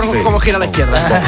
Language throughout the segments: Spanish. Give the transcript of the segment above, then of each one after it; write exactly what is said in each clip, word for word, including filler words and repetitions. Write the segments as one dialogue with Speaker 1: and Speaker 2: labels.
Speaker 1: cómo,
Speaker 2: Sí.
Speaker 1: cómo gira a la izquierda.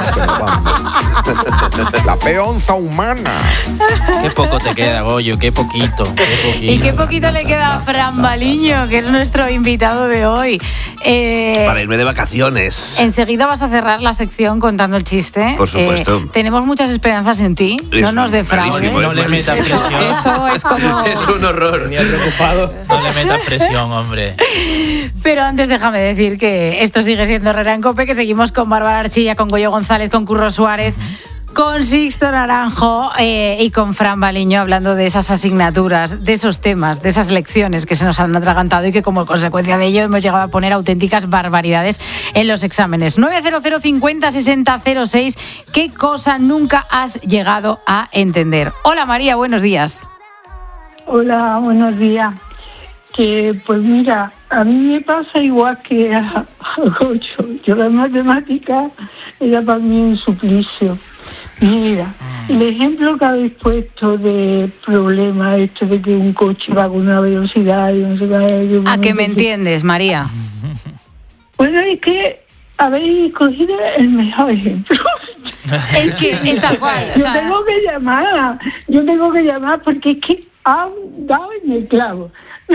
Speaker 2: La peonza humana.
Speaker 3: Qué poco te queda, Goyo, qué poquito, qué poquito.
Speaker 4: Y qué poquito le queda a Fran Baliño, que es nuestro invitado de hoy. Eh,
Speaker 5: Para irme de vacaciones.
Speaker 4: Enseguida vas a cerrar la sección contando el chiste.
Speaker 5: Por supuesto.
Speaker 4: Eh, tenemos muchas esperanzas en ti.
Speaker 5: Es
Speaker 4: No nos defraudes.
Speaker 5: malísimo, es
Speaker 3: No le metas
Speaker 5: malísimo.
Speaker 3: presión.
Speaker 4: Eso es como...
Speaker 5: Es un horror.
Speaker 1: Venía preocupado.
Speaker 3: No le metas presión, hombre.
Speaker 4: Pero antes déjame decir que esto sigue siendo Herrera en COPE, que seguimos con Bárbara Archilla, con Goyo González, con Curro Suárez, con Sixto Naranjo eh, y con Fran Baliño, hablando de esas asignaturas, de esos temas, de esas lecciones que se nos han atragantado y que como consecuencia de ello hemos llegado a poner auténticas barbaridades en los exámenes. nueve cero cero cincuenta sesenta cero seis. ¿Qué cosa nunca has llegado a entender? Hola María, buenos días.
Speaker 6: Hola, buenos días. Que pues mira, a mí me pasa igual que a, a Goyo. Yo la matemática era para mí un suplicio. Mira, el ejemplo que habéis puesto de problema, esto de que un coche va con una velocidad y no sé qué.
Speaker 4: ¿A qué me entiendes, María?
Speaker 6: Bueno, es que habéis cogido el mejor ejemplo.
Speaker 4: Es que es tal cual. O
Speaker 6: Yo
Speaker 4: sea,
Speaker 6: tengo que llamar, yo tengo que llamar porque es que han dado en el clavo.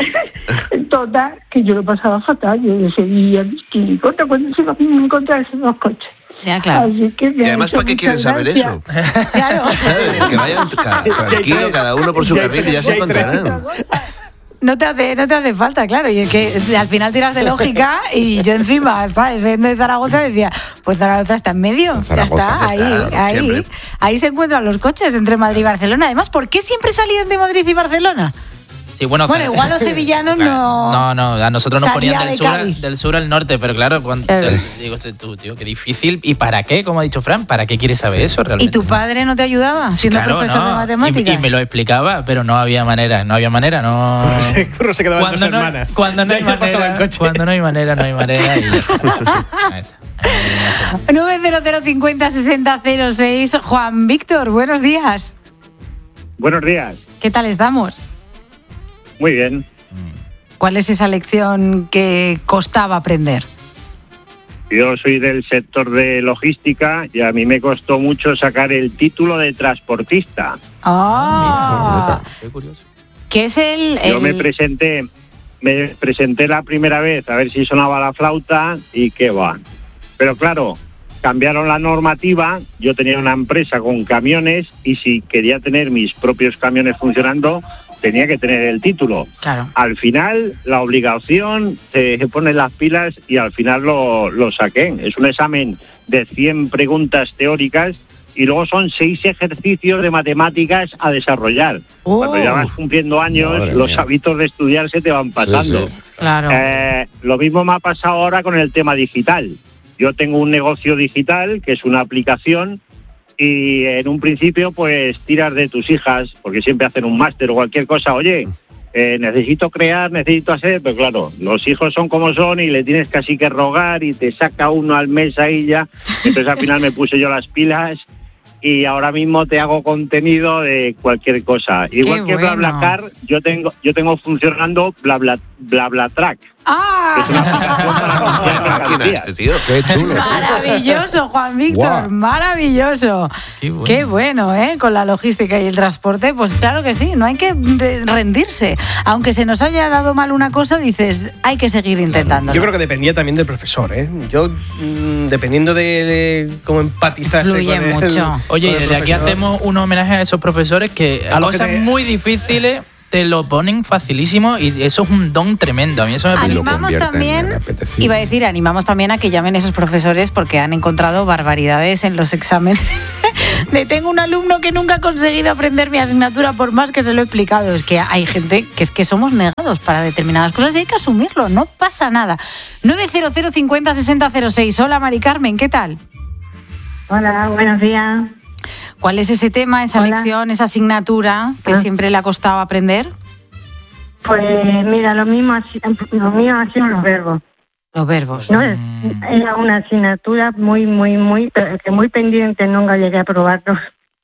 Speaker 6: Total, que yo lo pasaba fatal. Yo decía, ¿qué importa cuando se van a encontrar esos dos coches?
Speaker 4: ya, claro.
Speaker 6: Así que me
Speaker 5: Y
Speaker 6: ha
Speaker 5: además,
Speaker 6: hecho
Speaker 5: ¿para qué quieren
Speaker 6: mucha
Speaker 5: saber
Speaker 6: gracia.
Speaker 5: eso?
Speaker 4: Claro.
Speaker 5: ¿Sabes? Que vayan ca- tranquilo, cada uno por su
Speaker 1: Si hay
Speaker 5: carril y ya
Speaker 1: tres,
Speaker 5: se
Speaker 1: si hay tres.
Speaker 5: encontrarán.
Speaker 4: No te hace, no te hace falta, claro. Y es que al final tiras de lógica y yo encima, ¿sabes? Siendo de Zaragoza decía, pues Zaragoza está en medio.
Speaker 2: Zaragoza,
Speaker 4: ya está,
Speaker 5: ya
Speaker 4: ahí,
Speaker 5: está,
Speaker 4: ahí.
Speaker 5: siempre.
Speaker 4: Ahí se encuentran los coches entre Madrid y Barcelona. Además, ¿por qué siempre salían de Madrid y Barcelona?
Speaker 3: Sí, bueno,
Speaker 4: Bueno,
Speaker 3: Zara-
Speaker 4: igual los sevillanos no...
Speaker 3: No, no, a nosotros nos
Speaker 4: Salía
Speaker 3: ponían del
Speaker 4: de
Speaker 3: sur, al,
Speaker 4: Cádiz.
Speaker 3: del sur al norte, pero claro, cuando
Speaker 4: Claro.
Speaker 3: digo, este, tú, tío, qué difícil. ¿Y para qué? Como ha dicho Fran, ¿para qué quieres saber eso
Speaker 4: ¿Y
Speaker 3: realmente?
Speaker 4: tu padre no te ayudaba siendo
Speaker 3: Claro,
Speaker 4: profesor
Speaker 3: no.
Speaker 4: de matemáticas?
Speaker 3: Y, y me lo explicaba, pero no había manera, no había manera, no...
Speaker 1: Curro se, Curro se quedaba en
Speaker 3: Cuando
Speaker 1: tus
Speaker 3: no,
Speaker 1: hermanas.
Speaker 3: cuando no hay
Speaker 1: Ya pasaba el
Speaker 3: manera,
Speaker 1: coche.
Speaker 3: cuando no hay manera, no hay manera. Y ya está. Ahí está.
Speaker 4: nueve cero cero cincuenta sesenta cero seis. Juan Víctor, buenos días.
Speaker 7: Buenos días.
Speaker 4: ¿Qué tal estamos?
Speaker 7: Muy bien.
Speaker 4: ¿Cuál es esa lección que costaba aprender?
Speaker 7: Yo soy del sector de logística y a mí me costó mucho sacar el título de transportista.
Speaker 4: Ah,
Speaker 3: Qué curioso.
Speaker 4: ¿qué es el...?
Speaker 7: Yo
Speaker 4: el-
Speaker 7: me presenté, me presenté la primera vez a ver si sonaba la flauta y qué va. Pero claro, cambiaron la normativa, yo tenía una empresa con camiones y si quería tener mis propios camiones funcionando, tenía que tener el título.
Speaker 4: Claro.
Speaker 7: Al final, la obligación, se pone las pilas y al final lo, lo saqué. Es un examen de cien preguntas teóricas y luego son seis ejercicios de matemáticas a desarrollar.
Speaker 4: Oh.
Speaker 7: Cuando ya vas cumpliendo años,
Speaker 2: Madre
Speaker 7: los
Speaker 2: mía.
Speaker 7: hábitos de estudiar se te van pasando.
Speaker 2: Sí, sí.
Speaker 4: Claro.
Speaker 7: Eh, lo mismo me ha pasado ahora con el tema digital. Yo tengo un negocio digital, que es una aplicación, y en un principio pues tiras de tus hijas, porque siempre hacen un máster o cualquier cosa. Oye, eh, necesito crear, necesito hacer, pero claro, los hijos son como son y le tienes casi que rogar y te saca uno al mes ahí ya. Entonces al final me puse yo las pilas y ahora mismo te hago contenido de cualquier cosa. Igual que
Speaker 4: bueno.
Speaker 7: BlaBlaCar, yo tengo yo tengo funcionando Blabla, BlaBlaTrack.
Speaker 4: ¡Ah!
Speaker 7: Es una aplicación para anunciar
Speaker 5: Máquina
Speaker 7: mercancías.
Speaker 5: este tío.
Speaker 2: Qué chulo.
Speaker 4: Maravilloso, Juan Víctor,
Speaker 2: Guau.
Speaker 4: maravilloso.
Speaker 3: Qué bueno.
Speaker 4: Qué bueno, ¿eh? Con la logística y el transporte, pues claro que sí, no hay que de- rendirse. Aunque se nos haya dado mal una cosa, dices, hay que seguir intentándolo.
Speaker 1: Yo creo que dependía también del profesor, ¿eh? Yo, mmm, dependiendo de, de cómo empatizase
Speaker 4: Influye
Speaker 1: con el,
Speaker 4: mucho.
Speaker 3: Oye,
Speaker 1: con el
Speaker 3: desde aquí
Speaker 1: profesor.
Speaker 3: hacemos un homenaje a esos profesores que
Speaker 1: A los que
Speaker 3: cosas
Speaker 1: te-
Speaker 3: muy difíciles te lo ponen facilísimo y eso es un don tremendo. A mí eso me
Speaker 2: lo
Speaker 3: parece.
Speaker 4: Animamos
Speaker 2: convierten
Speaker 4: también,
Speaker 2: en apetecible.
Speaker 4: iba a decir, animamos también a que llamen esos profesores porque han encontrado barbaridades en los exámenes. De tengo un alumno que nunca ha conseguido aprender mi asignatura por más que se lo he explicado. Es que hay gente que es que somos negados para determinadas cosas y hay que asumirlo, no pasa nada. nueve cero cero cincuenta sesenta cero seis. Hola Mari Carmen, ¿qué tal?
Speaker 6: Hola, buenos días.
Speaker 4: ¿Cuál es ese tema, esa
Speaker 6: Hola.
Speaker 4: lección, esa asignatura que
Speaker 6: Ah.
Speaker 4: siempre le ha costado aprender?
Speaker 6: Pues mira, lo mismo ha sido- lo mío ha sido los verbos.
Speaker 4: Los verbos.
Speaker 6: No es, era una asignatura muy, muy, muy, que muy pendiente, nunca llegué a probarlo.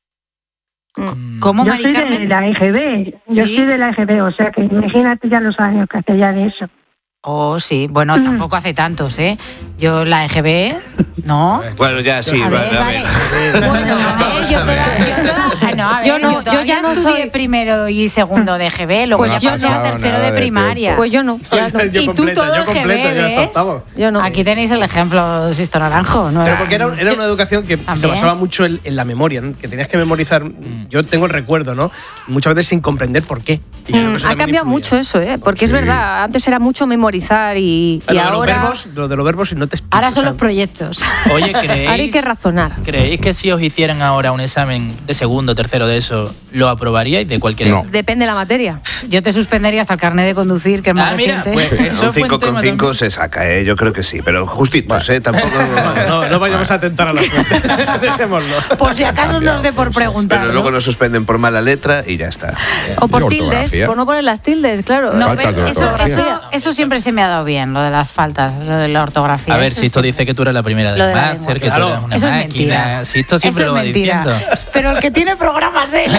Speaker 4: ¿Cómo,
Speaker 6: Yo
Speaker 4: Mari
Speaker 6: soy de
Speaker 4: Carmen?
Speaker 6: la E G B, yo
Speaker 4: ¿Sí?
Speaker 6: soy de la E G B, o sea que imagínate ya los años que hace ya de eso.
Speaker 4: Oh, sí. Bueno, mm. tampoco hace tantos, ¿eh? Yo la E G B, ¿no?
Speaker 5: Bueno, ya sí,
Speaker 4: a
Speaker 5: vale,
Speaker 4: ver,
Speaker 5: a
Speaker 4: vale.
Speaker 5: ver.
Speaker 4: Bueno, a ver, yo toda, yo toda, no, a ver,
Speaker 8: yo, no,
Speaker 4: yo,
Speaker 8: yo ya no
Speaker 4: estudié
Speaker 8: soy
Speaker 4: primero y segundo de E G B, luego
Speaker 8: pues
Speaker 4: ya pasé a tercero de primaria.
Speaker 8: Pues yo no. Ya no.
Speaker 1: Yo
Speaker 4: y
Speaker 1: completa,
Speaker 4: tú todo
Speaker 1: yo completa,
Speaker 4: E G B,
Speaker 1: yo hasta
Speaker 4: ¿ves?
Speaker 1: octavo.
Speaker 8: Yo no.
Speaker 4: Aquí tenéis el ejemplo, Sisto Naranjo. ¿No?
Speaker 1: Pero porque era, era una educación que
Speaker 4: ¿También?
Speaker 1: se basaba mucho en, en la memoria, ¿no? Que tenías que memorizar. Yo tengo el recuerdo, ¿no? Muchas veces sin comprender por qué. Y creo que eso
Speaker 8: ha
Speaker 1: también
Speaker 8: cambiado
Speaker 1: influye.
Speaker 8: mucho eso, ¿eh? Porque
Speaker 2: Sí.
Speaker 8: es verdad, antes era mucho memorizar y, y
Speaker 1: Lo de
Speaker 8: ahora,
Speaker 1: los verbos, lo de los verbos y no te explico,
Speaker 4: Ahora son
Speaker 1: o sea,
Speaker 4: los proyectos.
Speaker 3: Oye,
Speaker 8: ahora hay
Speaker 3: ¿creéis,
Speaker 8: que razonar.
Speaker 3: ¿creéis que si os hicieran ahora un examen de segundo, tercero de eso, lo aprobaríais de cualquier
Speaker 2: No.
Speaker 8: Depende de la materia.
Speaker 4: Yo te suspendería hasta el carnet de conducir, que es más
Speaker 3: Ah, mira,
Speaker 4: reciente.
Speaker 3: pues eso
Speaker 5: Un
Speaker 3: fue
Speaker 5: cinco
Speaker 3: un tema
Speaker 5: con cinco
Speaker 3: también.
Speaker 5: se saca, ¿eh? Yo creo que sí, pero justitos, ¿eh? Tampoco...
Speaker 1: No, no vayamos a tentar a la fuente. Dejémoslo.
Speaker 4: Por si acaso
Speaker 2: Cambiado
Speaker 4: nos dé por
Speaker 2: cosas.
Speaker 4: preguntar.
Speaker 5: Pero
Speaker 4: ¿no?
Speaker 5: luego nos suspenden por mala letra y ya está.
Speaker 8: O por
Speaker 2: Y
Speaker 8: tildes,
Speaker 2: ortografía.
Speaker 8: por no poner las tildes, claro.
Speaker 4: No,
Speaker 2: Faltas
Speaker 4: ¿ves?
Speaker 2: de
Speaker 4: Eso,
Speaker 2: ortografía.
Speaker 4: eso, eso siempre se me ha dado bien, lo de las faltas, lo de la ortografía.
Speaker 3: A ver,
Speaker 4: Eso
Speaker 3: Sisto
Speaker 4: sí.
Speaker 3: dice que tú eres la primera
Speaker 4: Lo
Speaker 3: del
Speaker 4: de la
Speaker 3: máster, que
Speaker 1: lengua.
Speaker 3: tú
Speaker 1: Claro.
Speaker 3: eres una
Speaker 4: Eso es
Speaker 3: máquina.
Speaker 4: mentira.
Speaker 3: Sisto siempre
Speaker 4: Eso
Speaker 3: lo
Speaker 4: es
Speaker 3: va
Speaker 4: mentira.
Speaker 3: diciendo.
Speaker 4: Pero el que tiene programas él.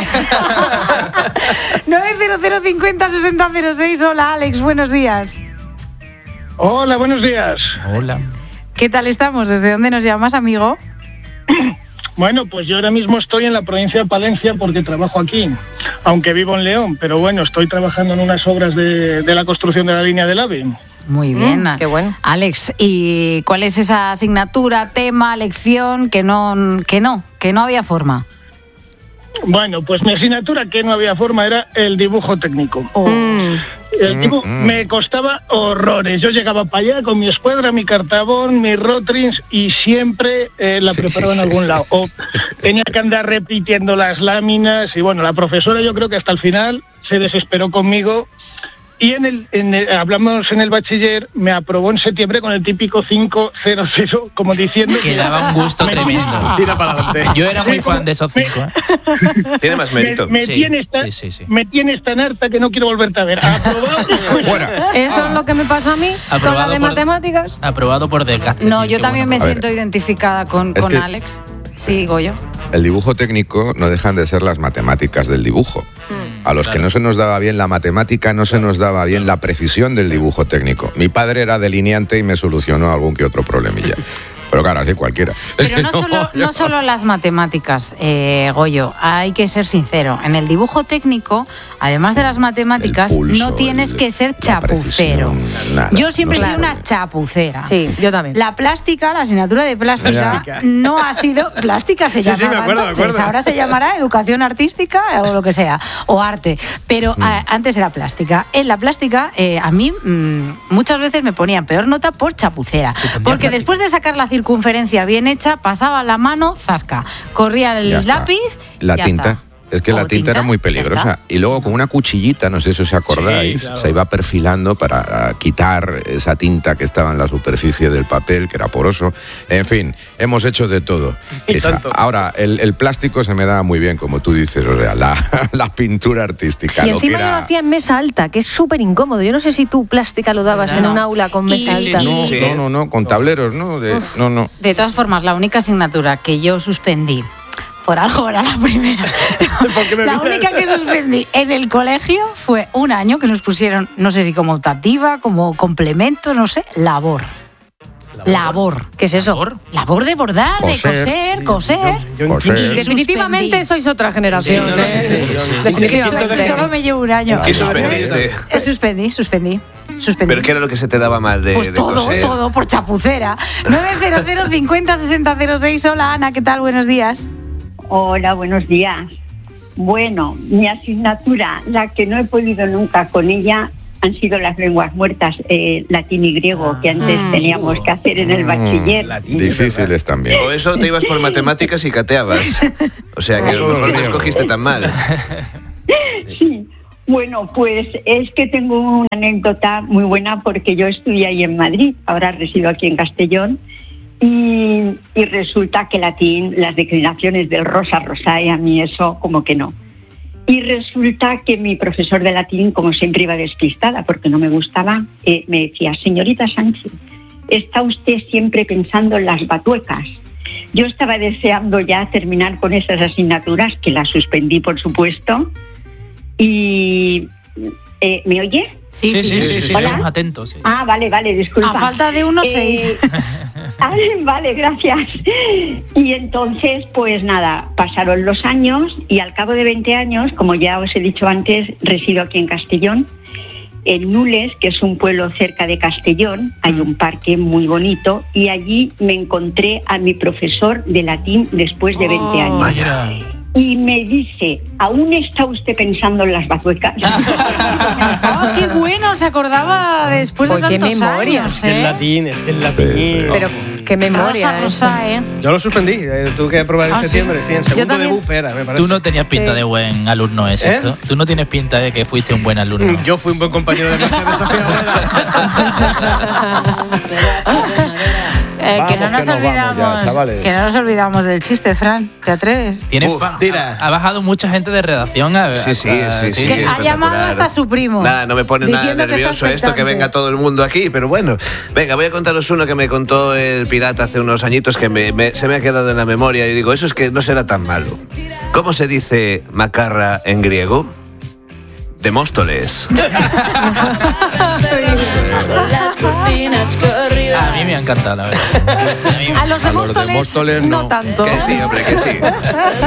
Speaker 4: nueve cero cero cincuenta sesenta cero seis. Hola, Alex, buenos días.
Speaker 9: Hola, buenos días.
Speaker 3: Hola.
Speaker 4: ¿Qué tal estamos? ¿Desde dónde nos llamas, amigo?
Speaker 9: Bueno, pues yo ahora mismo estoy en la provincia de Palencia porque trabajo aquí, aunque vivo en León, pero bueno, estoy trabajando en unas obras de, de la construcción de la línea del AVE.
Speaker 4: Muy bien.
Speaker 8: Mm, qué bueno.
Speaker 4: Alex, ¿y cuál es esa asignatura, tema, lección que no, que no, que no había forma?
Speaker 9: Bueno, pues mi asignatura que no había forma era el dibujo técnico.
Speaker 4: Oh.
Speaker 8: Mm.
Speaker 9: El dibujo me costaba horrores. Yo llegaba para allá con mi escuadra, mi cartabón, mis rotrins y siempre eh, la preparaba en algún lado. O tenía que andar repitiendo las láminas y bueno, la profesora yo creo que hasta el final se desesperó conmigo. Y en el, en el, hablamos en el bachiller, me aprobó en septiembre con el típico cinco cero cero, como diciendo
Speaker 3: Que daba un gusto tremendo.
Speaker 1: Tira para adelante.
Speaker 3: Yo era muy fan de esos cinco, ¿eh?
Speaker 5: Tiene más mérito.
Speaker 9: Me, me,
Speaker 3: Sí,
Speaker 9: tienes tan,
Speaker 3: sí, sí, sí.
Speaker 9: me tienes tan harta que no quiero volverte a ver. Aprobado.
Speaker 2: Fuera.
Speaker 8: Eso es lo que me pasó a mí con la
Speaker 3: Aprobado
Speaker 8: de
Speaker 3: por-
Speaker 8: matemáticas.
Speaker 3: Aprobado por desgaste.
Speaker 4: No,
Speaker 3: tío,
Speaker 4: yo
Speaker 3: qué
Speaker 4: también
Speaker 3: bueno.
Speaker 4: me
Speaker 2: A
Speaker 4: siento
Speaker 2: ver.
Speaker 4: identificada con,
Speaker 2: Es
Speaker 4: con
Speaker 2: que-
Speaker 4: Alex. Sí, Goyo.
Speaker 2: El dibujo técnico no dejan de ser las matemáticas del dibujo. A los que
Speaker 3: claro.
Speaker 2: no se nos daba bien la matemática, no se nos daba bien la precisión del dibujo técnico. Mi padre era delineante y me solucionó algún que otro problemilla. Pero claro, así cualquiera.
Speaker 4: Pero no solo, no solo las matemáticas, eh, Goyo, hay que ser sincero. En el dibujo técnico, además de las matemáticas,
Speaker 2: El pulso,
Speaker 4: no tienes
Speaker 2: el-
Speaker 4: que ser
Speaker 2: la
Speaker 4: chapucero.
Speaker 2: precisión, nada.
Speaker 4: Yo siempre he
Speaker 2: No
Speaker 4: sido
Speaker 2: se
Speaker 4: una
Speaker 2: puede.
Speaker 4: chapucera.
Speaker 8: Sí, yo también.
Speaker 4: La plástica, la asignatura de plástica,
Speaker 1: Plástica.
Speaker 4: no ha sido... Plástica se
Speaker 1: Sí, sí,
Speaker 4: llamaba
Speaker 1: me acuerdo, me
Speaker 4: entonces,
Speaker 1: acuerdo.
Speaker 4: ahora se llamará educación artística o lo que sea, o arte. Pero a- antes era plástica. En la plástica, eh, a mí mm, muchas veces me ponían peor nota por chapucera. Porque después de sacar la circunferencia bien hecha, pasaba la mano, zasca. Corría el
Speaker 2: Ya está.
Speaker 4: lápiz.
Speaker 2: La
Speaker 4: ya
Speaker 2: tinta.
Speaker 4: está.
Speaker 2: Es que
Speaker 4: O
Speaker 2: la tinta era muy
Speaker 4: ya
Speaker 2: peligrosa.
Speaker 4: está.
Speaker 2: Y luego con una cuchillita, no sé si os acordáis,
Speaker 1: Sí, claro.
Speaker 2: se iba perfilando para ah, quitar esa tinta que estaba en la superficie del papel, que era poroso. En fin, hemos hecho de todo.
Speaker 1: Y
Speaker 2: hija.
Speaker 1: tanto.
Speaker 2: Ahora, el, el plástico se me da muy bien, como tú dices, o sea, la, la pintura artística.
Speaker 8: Y
Speaker 2: lo que
Speaker 8: encima yo lo
Speaker 2: era...
Speaker 8: hacía en mesa alta, que es súper incómodo. Yo no sé si tú plástica lo dabas en
Speaker 4: No.
Speaker 8: un aula con mesa
Speaker 4: Y-
Speaker 8: alta.
Speaker 4: y-
Speaker 2: No,
Speaker 5: Sí.
Speaker 2: no, no, no, con tableros, ¿no? De- no, no.
Speaker 4: De todas formas, la única asignatura que yo suspendí, por algo era la primera,
Speaker 1: qué me
Speaker 4: la
Speaker 1: miras?
Speaker 4: única que suspendí en el colegio fue un año que nos pusieron, no sé si como optativa, como complemento, no sé, labor. Labor.
Speaker 8: ¿Qué es eso?
Speaker 3: ¿Labor?
Speaker 4: Labor de bordar, de
Speaker 2: Coser.
Speaker 4: coser, coser.
Speaker 1: Yo
Speaker 2: Coser.
Speaker 1: entiendo.
Speaker 4: Y
Speaker 8: Definitivamente
Speaker 4: suspendí.
Speaker 8: sois otra generación.
Speaker 3: Sí,
Speaker 8: ¿eh?
Speaker 3: sí, sí, sí, sí.
Speaker 8: Definitivamente.
Speaker 4: Solo me llevo un año.
Speaker 5: ¿Qué suspendiste?
Speaker 4: Eh, Suspendí, suspendí. Suspendí.
Speaker 5: ¿Pero qué era lo que se te daba mal de,
Speaker 4: Pues
Speaker 5: de
Speaker 4: todo,
Speaker 5: coser?
Speaker 4: todo, por chapucera. nueve cero cero cincuenta sesenta cero seis. Hola, Ana, ¿qué tal? Buenos días.
Speaker 6: Hola, buenos días. Bueno, mi asignatura, la que no he podido nunca con ella, han sido las lenguas muertas, eh, latín y griego, que antes
Speaker 4: Mm.
Speaker 6: teníamos que hacer en el bachiller.
Speaker 1: Latín.
Speaker 2: Difíciles también.
Speaker 5: O eso te ibas por matemáticas y cateabas. O sea que a lo mejor te escogiste tan mal.
Speaker 6: Sí. Bueno, pues es que tengo una anécdota muy buena porque yo estudié ahí en Madrid, ahora resido aquí en Castellón, y, y resulta que latín, las declinaciones del rosa rosae, a mí eso como que no. Y resulta que mi profesor de latín, como siempre iba despistada porque no me gustaba, eh, me decía, señorita Sánchez, está usted siempre pensando en las batuecas. Yo estaba deseando ya terminar con esas asignaturas, que las suspendí, por supuesto. Y... Eh, ¿Me oye?
Speaker 4: Sí,
Speaker 3: Sí,
Speaker 4: sí,
Speaker 3: sí, sí, sí, sí,
Speaker 10: ¿Hola?
Speaker 3: estamos atentos. Sí.
Speaker 10: Ah, vale, vale, disculpa.
Speaker 4: A falta de uno,
Speaker 10: Eh,
Speaker 4: seis.
Speaker 10: ah, vale, gracias. Y entonces, pues nada, pasaron los años y al cabo de veinte años, como ya os he dicho antes, resido aquí en Castellón. En Nules, que es un pueblo cerca de Castellón, hay un parque muy bonito y allí me encontré a mi profesor de latín después de veinte años.
Speaker 3: Vaya.
Speaker 10: Y me dice, ¿aún está usted pensando en las bazuecas?
Speaker 4: Oh, qué bueno, se acordaba después de
Speaker 8: Uy, qué
Speaker 4: tantos
Speaker 8: memoria.
Speaker 4: años,
Speaker 1: Es que el
Speaker 4: ¿eh?
Speaker 1: latín, es que el
Speaker 2: Sí,
Speaker 1: latín.
Speaker 2: sí.
Speaker 8: Pero qué memoria.
Speaker 4: Rosa,
Speaker 8: ¿eh?
Speaker 4: rosa, ¿eh?
Speaker 1: Yo lo suspendí, eh, tuve que aprobar en
Speaker 4: ¿Ah, sí?
Speaker 1: septiembre, sí, en
Speaker 8: Yo
Speaker 1: segundo de
Speaker 8: también.
Speaker 1: B U P era, me parece.
Speaker 3: Tú no tenías pinta
Speaker 8: Sí.
Speaker 3: de buen alumno, ¿es
Speaker 1: ¿Eh?
Speaker 3: esto? Tú no tienes pinta de que fuiste un buen alumno.
Speaker 1: Yo fui un buen compañero de clase de Sofía
Speaker 4: Eh, que
Speaker 2: Vamos,
Speaker 4: no nos
Speaker 2: que nos vamos
Speaker 4: olvidamos,
Speaker 2: ya, chavales.
Speaker 4: que no nos olvidamos del chiste, Fran. ¿Te atreves?
Speaker 3: Tienes
Speaker 5: Uf,
Speaker 3: fa-
Speaker 1: tira.
Speaker 3: ha, ha bajado mucha gente de redacción. A,
Speaker 5: Sí, sí,
Speaker 3: a-
Speaker 5: sí, sí.
Speaker 4: Que ha
Speaker 5: espectacular.
Speaker 4: llamado hasta su primo.
Speaker 5: Nada, no me pone nada
Speaker 4: diciendo que está
Speaker 5: nervioso esto, que
Speaker 4: expectante.
Speaker 5: venga todo el mundo aquí, pero bueno. Venga, voy a contaros uno que me contó el pirata hace unos añitos que me- me- se me ha quedado en la memoria y digo, eso es que no será tan malo. ¿Cómo se dice macarra en griego? Demóstoles.
Speaker 3: A mí me ha encantado, la verdad. A mí me-
Speaker 4: A los de
Speaker 2: A los de
Speaker 4: Móstoles,
Speaker 2: Móstoles
Speaker 4: no
Speaker 2: no.
Speaker 4: tanto.
Speaker 5: Que sí, hombre, que sí.